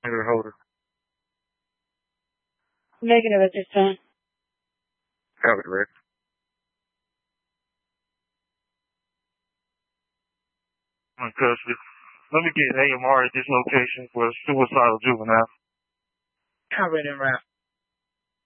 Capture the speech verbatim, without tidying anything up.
Negative holder. Negative at this time. Have it, Rick. I'm in custody. Let me get A M R at this location for a suicidal juvenile. Covered in wrap.